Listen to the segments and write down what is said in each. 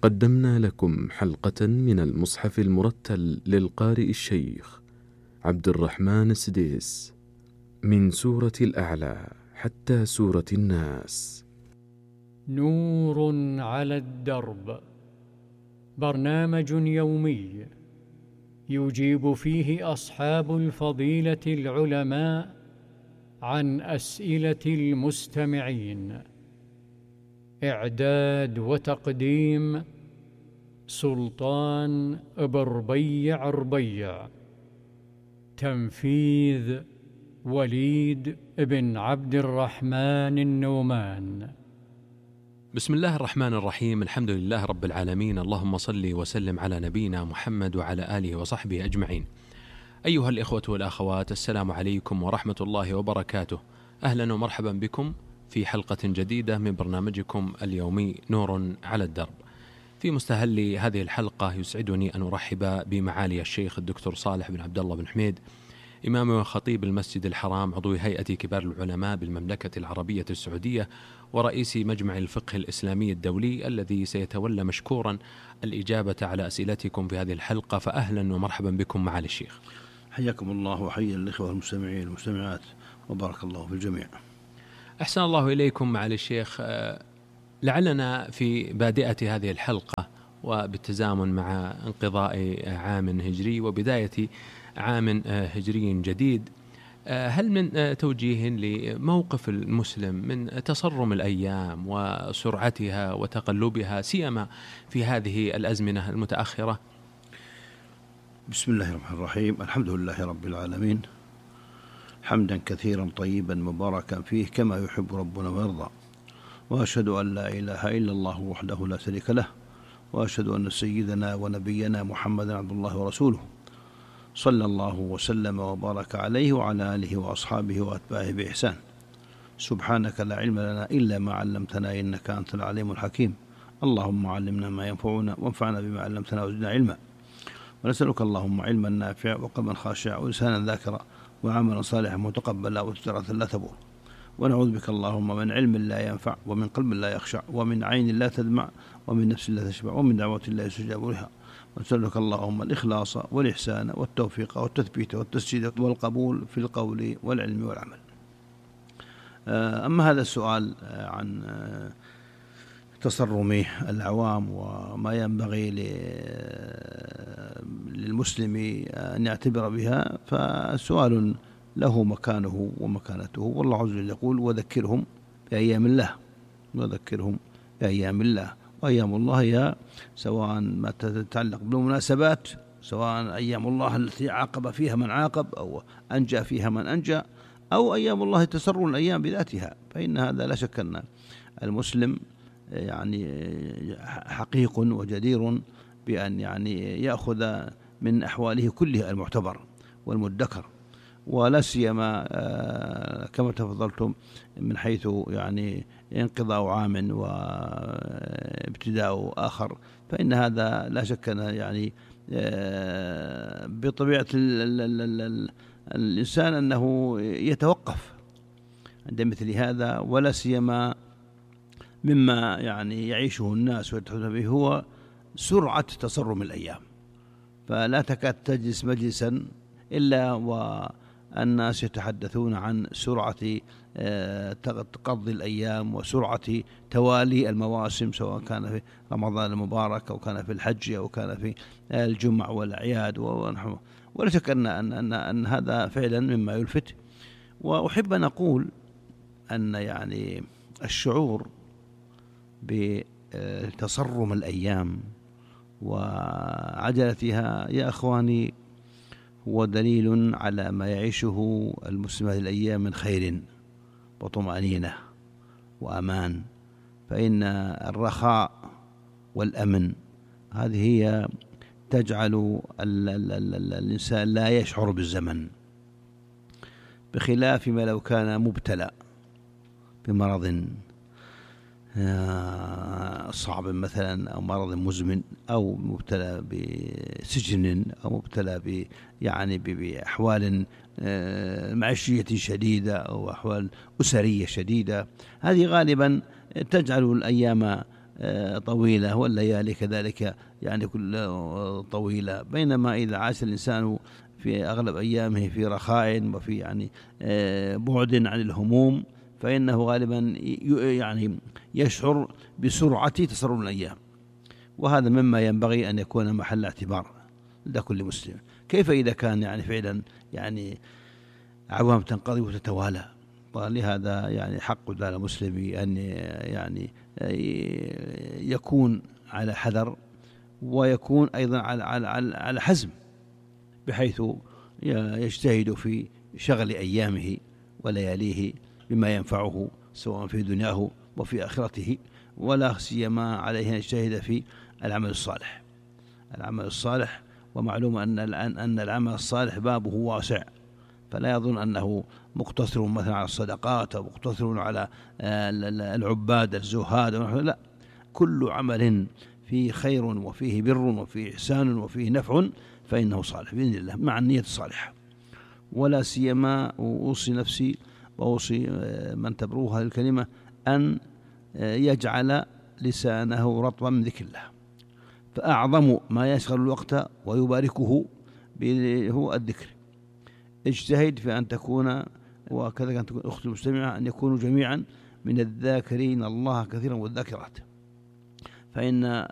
قدمنا لكم حلقة من المصحف المرتل للقارئ الشيخ عبد الرحمن السديس من سورة الأعلى حتى سورة الناس. نور على الدرب، برنامج يومي يجيب فيه أصحاب الفضيلة العلماء عن أسئلة المستمعين. إعداد وتقديم سلطان بربيع ربيع. تنفيذ وليد بن عبد الرحمن النومان. بسم الله الرحمن الرحيم. الحمد لله رب العالمين، اللهم صل وسلم على نبينا محمد وعلى آله وصحبه أجمعين. أيها الإخوة والأخوات، السلام عليكم ورحمة الله وبركاته. أهلا ومرحبا بكم في حلقة جديدة من برنامجكم اليومي نور على الدرب. في مستهل هذه الحلقة يسعدني أن أرحب بمعالي الشيخ الدكتور صالح بن عبد الله بن حميد، إمام وخطيب المسجد الحرام، عضو هيئة كبار العلماء بالمملكة العربية السعودية، ورئيس مجمع الفقه الإسلامي الدولي، الذي سيتولى مشكورا الإجابة على أسئلتكم في هذه الحلقة. فأهلا ومرحبا بكم معالي الشيخ. حياكم الله وحيا الإخوة المستمعين والمستمعات، وبارك الله في الجميع. أحسن الله إليكم معالي الشيخ. لعلنا في بادئة هذه الحلقة وبالتزامن مع انقضاء عام هجري وبداية عام هجري جديد، هل من توجيه لموقف المسلم من تصرم الأيام وسرعتها وتقلبها، سيما في هذه الأزمنة المتأخرة؟ بسم الله الرحمن الرحيم. الحمد لله رب العالمين، حمدا كثيرا طيبا مباركا فيه كما يحب ربنا ويرضى، وأشهد أن لا إله إلا الله وحده لا شريك له، وأشهد أن سيدنا ونبينا محمدا عبد الله ورسوله، صلى الله وسلم وبارك عليه وعلى آله وأصحابه وأتباعه بإحسان. سبحانك لا علم لنا إلا ما علمتنا إنك أنت العليم الحكيم. اللهم علمنا ما ينفعنا وانفعنا بما علمتنا وزدنا علما. ونسألك اللهم علما نافعا وقلبا خاشعا ولسانا ذاكرا وعملا صالحا متقبلا وتجارة لا تبور. ونعوذ بك اللهم من علم لا ينفع ومن قلب لا يخشع ومن عين لا تدمع ومن نفس لا تشبع ومن دعوة لا يستجاب لها. ونسألك اللهم الإخلاص والإحسان والتوفيق والتثبيت والتسديد والقبول في القول والعلم والعمل. أما هذا السؤال عن تصرم العوام وما ينبغي للمسلم أن يعتبر بها، فسؤال له مكانه ومكانته. والله عز وجل يقول: وذكرهم بأيام الله. وذكرهم بأيام الله، وأيام الله هي سواء ما تتعلق بالمناسبات، سواء أيام الله التي عاقب فيها من عاقب أو أنجى فيها من أنجى، أو أيام الله تسر الأيام بذاتها. فإن هذا لا شك أن المسلم يعني حقيق وجدير بأن يعني يأخذ من أحواله كلها المعتبر والمدكر، ولا سيما كما تفضلتم من حيث يعني انقضاء عام وابتداء آخر، فإن هذا لا شك أن يعني بطبيعة الإنسان أنه يتوقف عند مثل هذا، ولا سيما مما يعني يعيشه الناس ويتحدثون به هو سرعة تصرم الأيام. فلا تكاد تجلس مجلسا إلا والناس يتحدثون عن سرعة تقضي الأيام وسرعة توالي المواسم، سواء كان في رمضان المبارك أو كان في الحج أو كان في الجمع والأعياد ونحو. ولا شك أن هذا فعلا مما يلفت. وأحب أن أقول أن يعني الشعور بتصرم الأيام وعجلتها يا أخواني هو دليل على ما يعيشه المسلم هذه الأيام من خير وطمأنينة وأمان. فإن الرخاء والأمن هذه هي تجعل الإنسان لا يشعر بالزمن، بخلاف ما لو كان مبتلى بمرض صعب مثلا، أو مرض مزمن، أو مبتلى بسجن، أو مبتلى يعني بأحوال معيشية شديدة أو أحوال أسرية شديدة. هذه غالبا تجعل الأيام طويلة، والليالي كذلك يعني كل طويلة. بينما إذا عاش الإنسان في أغلب أيامه في رخاء وفي يعني بعد عن الهموم، فإنه غالبا يعني يشعر بسرعة تسرع الأيام، وهذا مما ينبغي أن يكون محل اعتبار لدى كل مسلم. كيف إذا كان يعني فعلا يعني أعوام تنقضي وتتوالى؟ ولهذا يعني حق على المسلم أن يعني يكون على حذر، ويكون أيضا على حزم، بحيث يجتهد في شغل أيامه ولياليه بما ينفعه سواء في دنياه وفي آخرته، ولا سيما عليه أن يجتهد في العمل الصالح. العمل الصالح، ومعلوم أن العمل الصالح بابه واسع، فلا يظن أنه مقتصر مثلا على الصدقات أو مقتصر على العباد الزهاد، لا، كل عمل فيه خير وفيه بر وفيه إحسان وفيه نفع فإنه صالح بإذن الله مع النية الصالحة. ولا سيما أوصي نفسي وأوصي من تبروها الكلمة أن يجعل لسانه رطبا من ذكر الله، فأعظم ما يشغل الوقت ويباركه هو الذكر. اجتهد في أن تكون، وكذلك أن تكون أخت المستمعة، أن يكونوا جميعا من الذاكرين الله كثيرا والذاكرات، فإن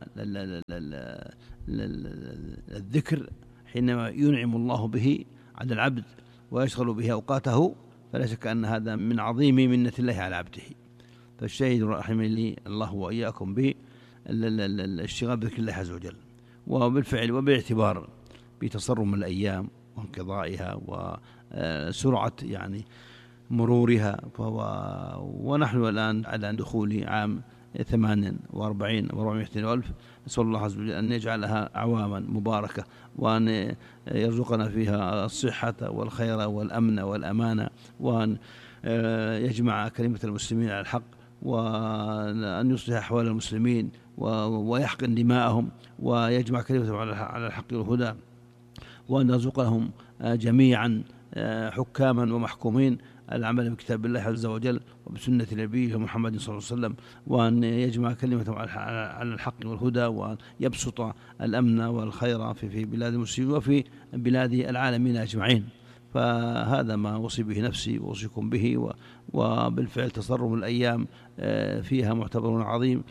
الذكر حينما ينعم الله به على العبد ويشغل به أوقاته، فلا شك أن هذا من عظيم منة الله على عبده. فالشاهد رحمه لي الله وإياكم بالاشتغال بذكر الله عز وجل، وبالفعل وبالاعتبار بتصرم الأيام وانقضائها وسرعة يعني مرورها. ونحن الآن على دخول عام 48 و400 ألف، نسأل الله عز وجل أن يجعلها أعواما مباركة، وأن يرزقنا فيها الصحة والخير والأمن والأمانة، وأن يجمع كلمة المسلمين على الحق، وأن يصلح أحوال المسلمين ويحقن دماءهم، ويجمع كلمتهم على الحق والهدى، وأن يرزقهم جميعا حكاما ومحكومين العمل بكتاب الله عز وجل وبسنة نبيه محمد صلى الله عليه وسلم، وأن يجمع كلمتهم على الحق والهدى، وأن يبسط الأمن والخير في بلاد المسلمين وفي بلاد العالمين أجمعين. فهذا ما أوصي به نفسي وأوصيكم به، وبالفعل تصرم الأيام فيها معتبر عظيم.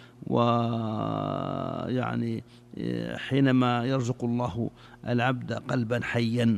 ويعني حينما يرزق الله العبد قلبا حيا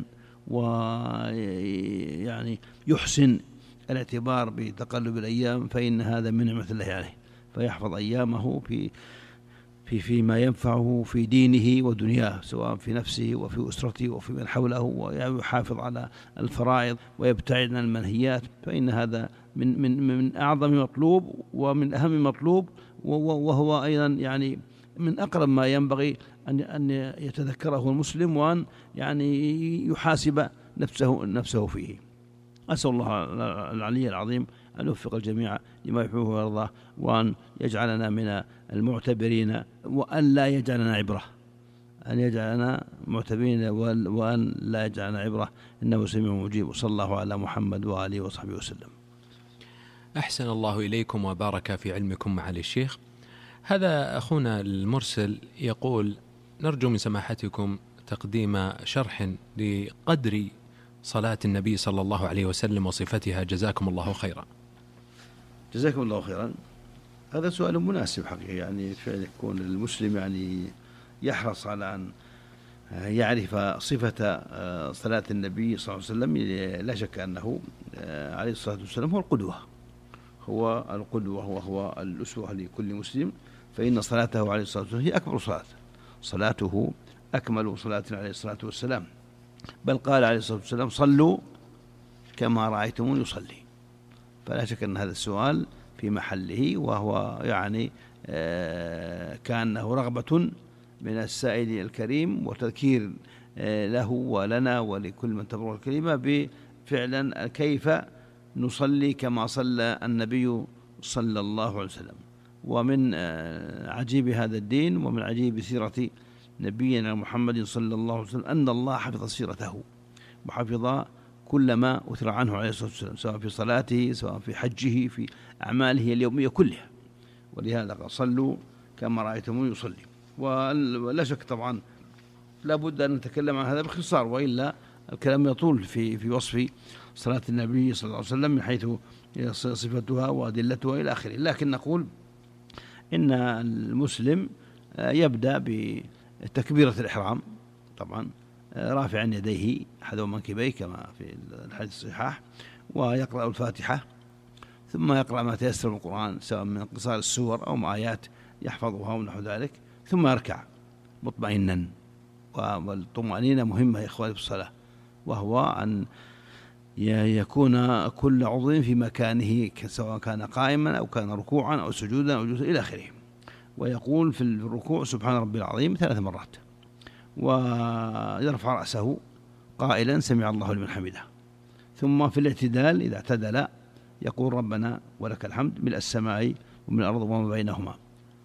ويعني يحسن الاعتبار بتقلب الأيام، فإن هذا من نعمة الله عليه، فيحفظ أيامه فيما ينفعه في دينه ودنياه، سواء في نفسه وفي أسرته وفي من حوله، ويحافظ على الفرائض ويبتعد عن المنهيات، فإن هذا من أعظم مطلوب ومن أهم مطلوب، وهو أيضا يعني من أقرب ما ينبغي أن يتذكره المسلم، وأن يعني يحاسب نفسه فيه. أسأل الله العلي العظيم أن يوفق الجميع لما يحبه ويرضاه، وأن يجعلنا من المعتبرين، وأن لا يجعلنا عبرة، أن يجعلنا معتبرين وأن لا يجعلنا عبرة، إنه سميع مجيب. وصلى الله على محمد وآله وصحبه وسلم. أحسن الله إليكم وبارك في علمكم معالي الشيخ. هذا أخونا المرسل يقول: نرجو من سماحتكم تقديم شرح لقدر صلاة النبي صلى الله عليه وسلم وصفتها، جزاكم الله خيرا. جزاكم الله خيرا. هذا سؤال مناسب حقيقة، يعني فعلا يكون المسلم يعني يحرص على أن يعرف صفة صلاة النبي صلى الله عليه وسلم. لا شك أنه عليه الصلاة والسلام هو القدوة، وهو الأسوة لكل مسلم، فإن صلاته عليه الصلاة والسلام هي أكبر صلاة، صلاته أكمل صلاة عليه الصلاة والسلام، بل قال عليه الصلاة والسلام: صلوا كما رأيتموني يصلي. فلا شك أن هذا السؤال في محله، وهو يعني كأنه رغبة من السائل الكريم وتذكير له ولنا ولكل من تبرر الكلمة بفعلا كيف نصلي كما صلى النبي صلى الله عليه وسلم. ومن عجيب هذا الدين ومن عجيب سيرة نبينا محمد صلى الله عليه وسلم أن الله حفظ سيرته وحفظ كل ما أثر عنه عليه الصلاة والسلام، سواء في صلاته، سواء في حجه، في أعماله اليومية كلها. ولهذا قال: صلوا كما رأيتموني يصلي. ولا شك طبعا لا بد أن نتكلم عن هذا باختصار، وإلا الكلام يطول في وصف صلاة النبي صلى الله عليه وسلم من حيث صفتها وأدلتها إلى آخره. لكن نقول إن المسلم يبدأ بتكبيرة الإحرام طبعا رافعا يديه حذو منكبيه كما في الحديث الصحيح، ويقرأ الفاتحة، ثم يقرأ ما تيسر من القرآن سواء من قصار السور أو آيات يحفظها ونحو ذلك، ثم يركع مطمئنا. والطمأنينة مهمة يا إخواني في الصلاة، وهو أن يكون كل عضو في مكانه سواء كان قائما أو كان ركوعا أو سجودا أو جلوسا إلى آخره. ويقول في الركوع سبحان ربي العظيم 3 مرات، ويرفع رأسه قائلا سمع الله لمن حمده. ثم في الاعتدال إذا اعتدل يقول ربنا ولك الحمد ملء السماء ومن الأرض وما بينهما.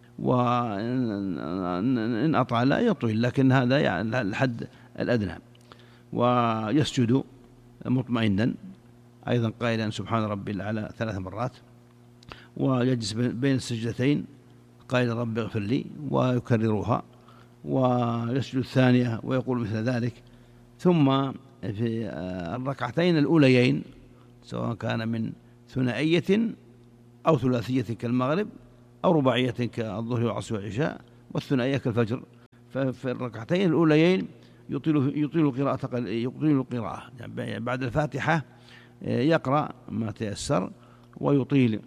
وإن أطال يطول، لكن هذا يعني الحد الأدنى. ويسجد مطمئنا أيضا قائلا سبحان ربي الأعلى 3 مرات، ويجلس بين السجدتين قائلا رب اغفر لي ويكررها، ويسجد الثانية ويقول مثل ذلك. ثم في الركعتين الأوليين سواء كان من ثنائية أو ثلاثية كالمغرب أو رباعية كالظهر والعصر والعشاء، والثنائية كالفجر، ففي الركعتين الأوليين يطيل القراءة يعني بعد الفاتحة يقرأ ما تيسر ويطيل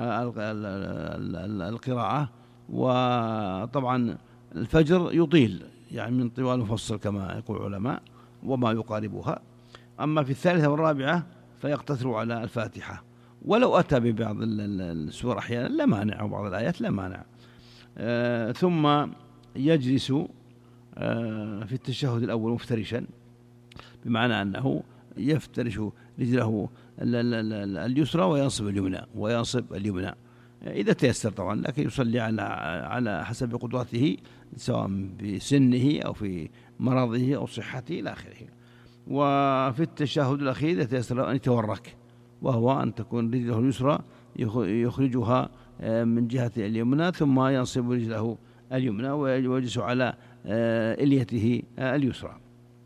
القراءة. وطبعا الفجر يطيل يعني من طوال مفصل كما يقول العلماء وما يقاربها. أما في الثالثة والرابعة فيقتصر على الفاتحة، ولو أتى ببعض السور أحيانا لا مانع، أو بعض الآيات لا مانع. ثم يجلس في التشهد الأول مفترشا، بمعنى أنه يفترش رجله اليسرى وينصب اليمنى إذا تيسر طبعا، لكن يصلي على حسب قدرته سواء بسنه أو في مرضه أو صحته إلى آخره. وفي التشهد الأخير يتيسر أن يتورك، وهو أن تكون رجله اليسرى يخرجها من جهة اليمنى، ثم ينصب رجله اليمنى ويجلس على إليته اليسرى،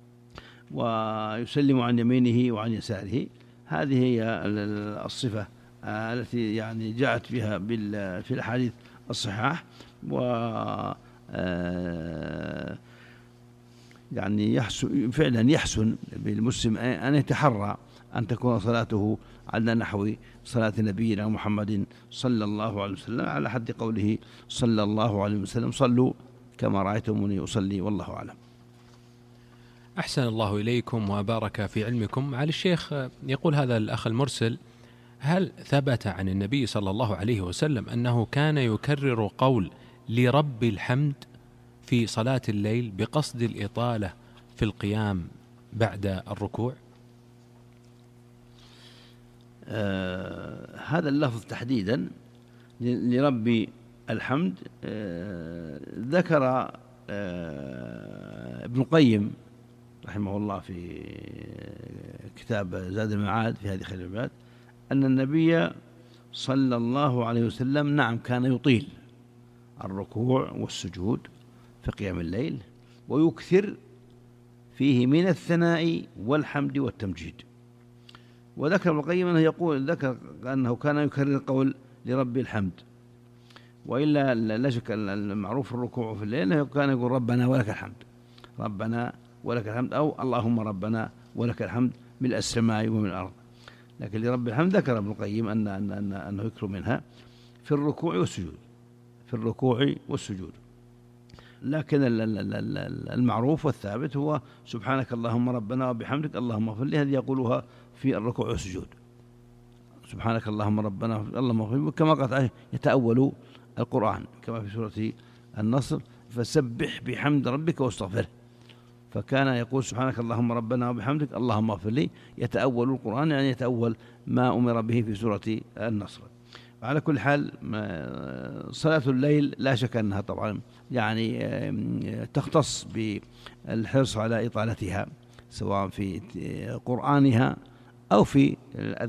ويسلم عن يمينه وعن يساره. هذه هي الصفة التي يعني جاءت فيها في الأحاديث الصحاح. و يعني فعلا يحسن بالمسلم أن يتحرى أن تكون صلاته على نحو صلاة نبينا محمد صلى الله عليه وسلم، على حد قوله صلى الله عليه وسلم صلوا كما رأيتموني أصلي، والله أعلم. أحسن الله إليكم وبارك في علمكم. على الشيخ يقول هذا الأخ المرسل: هل ثبت عن النبي صلى الله عليه وسلم أنه كان يكرر قول لرب الحمد في صلاة الليل بقصد الإطالة في القيام بعد الركوع؟ هذا اللفظ تحديدا لرب الحمد ذكر ابن القيم رحمه الله في كتاب زاد المعاد في هذه خير العباد أن النبي صلى الله عليه وسلم نعم كان يطيل الركوع والسجود في قيام الليل، ويكثر فيه من الثناء والحمد والتمجيد. وذكر ابن القيم ذكر أنه كان يكرر قول لرب الحمد، وإلا لا شك المعروف الركوع في الليل أنه كان يقول ربنا ولك الحمد، ربنا ولك الحمد، أو اللهم ربنا ولك الحمد ملء السماء ومن الأرض. لكن لرب الحمد ذكر ابن القيم أنه يكثر منها في الركوع والسجود. لكن المعروف والثابت هو سبحانك اللهم ربنا وبحمدك اللهم اغفر لي، هذه يقولها في الركوع والسجود. سبحانك اللهم ربنا اللهم اغفر لي، كما قال يتأول القرآن كما في سورة النصر فسبح بحمد ربك واستغفره، فكان يقول سبحانك اللهم ربنا وبحمدك اللهم اغفر لي، يتأول القرآن يعني يتأول ما أمر به في سورة النصر. على كل حال صلاة الليل لا شك أنها طبعا يعني تختص بالحرص على إطالتها سواء في قرآنها أو في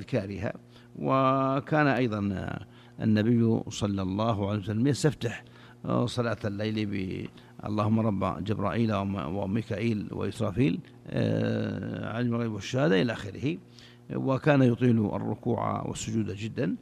أذكارها. وكان أيضا النبي صلى الله عليه وسلم يستفتح صلاة الليل اللهم رب جبرائيل وميكائيل وإسرافيل علم الغيب والشهادة إلى آخره. وكان يطيل الركوع والسجود جدا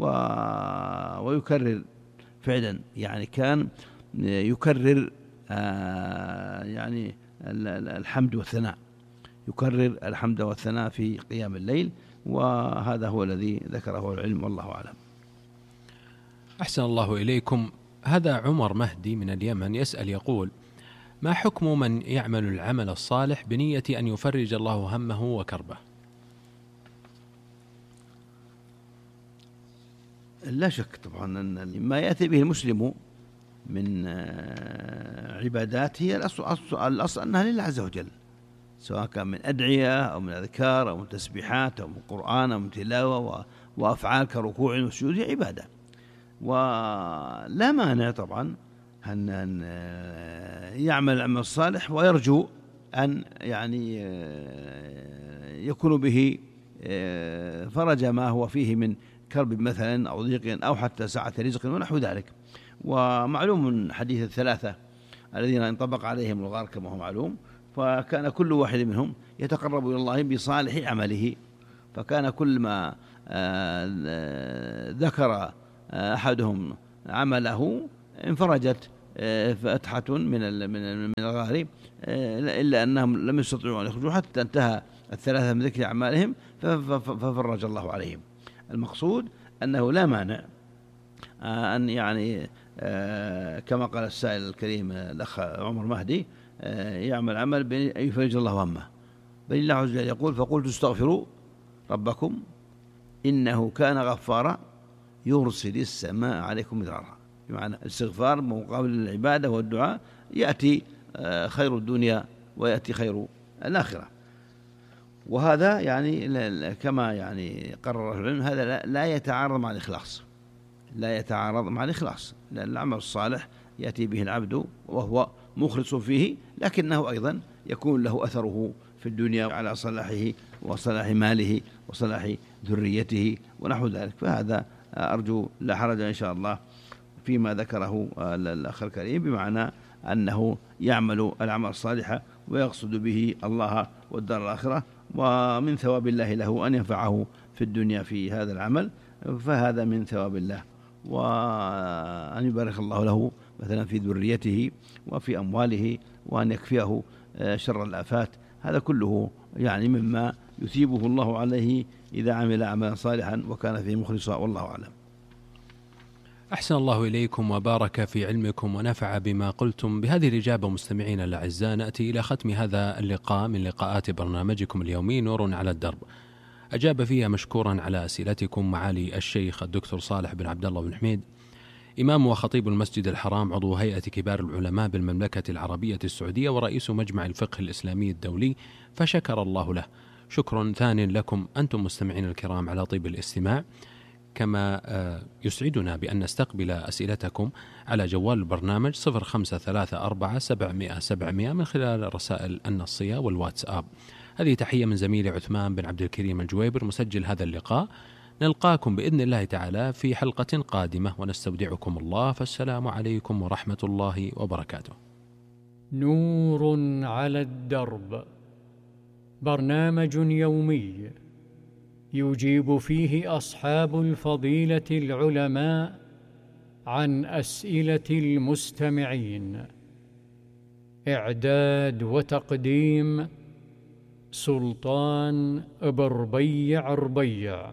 ويكرر فعلا، يعني كان يكرر يعني الحمد والثناء، يكرر الحمد والثناء في قيام الليل، وهذا هو الذي ذكره العلم والله أعلم. أحسن الله إليكم. هذا عمر مهدي من اليمن يسأل يقول: ما حكم من يعمل العمل الصالح بنية أن يفرج الله همه وكربه؟ لا شك طبعا أن ما يأتي به المسلم من عبادات هي الأصل أنها لله عز وجل، سواء كان من أدعية أو من أذكار أو من تسبيحات أو من قرآن أو من تلاوة وأفعال كركوع وسجود عبادة. ولا مانع طبعا أن يعمل العمل الصالح ويرجو أن يعني يكون به فرج ما هو فيه من كرب مثلا أو ضيق أو حتى سعة رزق ونحو ذلك. ومعلوم من حديث الثلاثة الذين انطبق عليهم الغار كما هو معلوم، فكان كل واحد منهم يتقرب إلى الله بصالح عمله، فكان كل ما ذكر أحدهم عمله انفرجت فتحة من الغار، إلا أنهم لم يستطيعوا أن يخرجوا حتى انتهى الثلاثة من ذكر أعمالهم ففرج الله عليهم. المقصود أنه لا مانع أن يعني كما قال السائل الكريم الأخ عمر مهدي يعمل عمل بأن يفرج الله همه، بل الله عز وجل يقول: فقلت استغفروا ربكم إنه كان غفارا يرسل السماء عليكم مدرارا. بمعنى الاستغفار مقابل العبادة والدعاء يأتي خير الدنيا ويأتي خير الآخرة. وهذا يعني كما يعني قرر العلم هذا لا يتعارض مع الإخلاص، لا يتعارض مع الإخلاص، لأن العمل الصالح يأتي به العبد وهو مخلص فيه، لكنه أيضا يكون له أثره في الدنيا على صلاحه وصلاح ماله وصلاح ذريته ونحو ذلك. فهذا أرجو لا حرج إن شاء الله فيما ذكره الأخ الكريم، بمعنى أنه يعمل العمل الصالح ويقصد به الله والدار الآخرة، ومن ثواب الله له أن ينفعه في الدنيا في هذا العمل، فهذا من ثواب الله، وأن يبارك الله له مثلا في ذريته وفي أمواله، وأن يكفيه شر الآفات. هذا كله يعني مما يثيبه الله عليه إذا عمل عملا صالحا وكان فيه مخلصا، والله أعلم. أحسن الله إليكم وبارك في علمكم ونفع بما قلتم. بهذه الإجابة مستمعين الأعزاء نأتي إلى ختم هذا اللقاء من لقاءات برنامجكم اليومي نور على الدرب. أجاب فيها مشكورا على أسئلتكم معالي الشيخ الدكتور صالح بن عبد الله بن حميد، إمام وخطيب المسجد الحرام، عضو هيئة كبار العلماء بالمملكة العربية السعودية ورئيس مجمع الفقه الإسلامي الدولي، فشكر الله له. شكر ثان لكم أنتم مستمعين الكرام على طيب الاستماع. كما يسعدنا بأن نستقبل أسئلتكم على جوال البرنامج 0534 من خلال الرسائل النصية والواتساب. هذه تحية من زميلي عثمان بن عبد الكريم الجويبر مسجل هذا اللقاء. نلقاكم بإذن الله تعالى في حلقة قادمة ونستودعكم الله، فالسلام عليكم ورحمة الله وبركاته. نور على الدرب، برنامج يومي يجيب فيه أصحاب الفضيلة العلماء عن أسئلة المستمعين. إعداد وتقديم سلطان بربيع ربيع.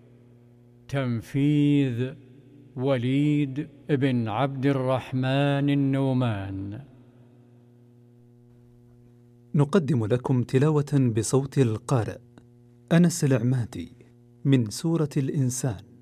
تنفيذ وليد بن عبد الرحمن النومان. نقدم لكم تلاوة بصوت القارئ أنس العمادي من سورة الإنسان.